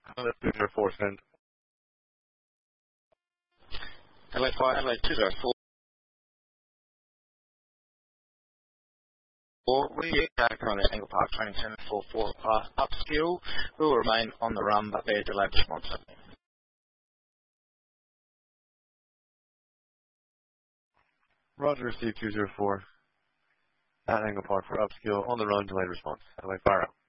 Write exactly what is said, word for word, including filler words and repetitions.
two zero four, send. Adelaide five, Adelaide two zero four. We are currently at Angle Park Training Centre for, for uh, upskill. We will remain on the run, but they're delayed response. Roger, received two zero four. At Angle Park for upskill, on the run, delayed response. Adelaide, fire out.